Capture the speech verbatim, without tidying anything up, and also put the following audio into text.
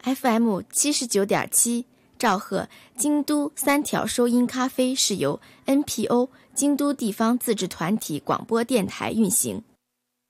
F M 七十九点七，兆赫京都三条收音咖啡是由 N P O 京都地方自治团体广播电台运行。